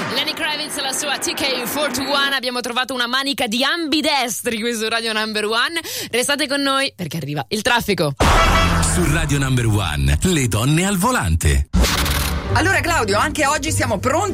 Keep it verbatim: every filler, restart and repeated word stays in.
Lenny Kravitz e la sua T K quarantuno. Abbiamo trovato una manica di ambidestri qui su Radio Number One. Restate con noi perché arriva il traffico. Su Radio Number One, le donne al volante. Allora Claudio, anche oggi siamo pronti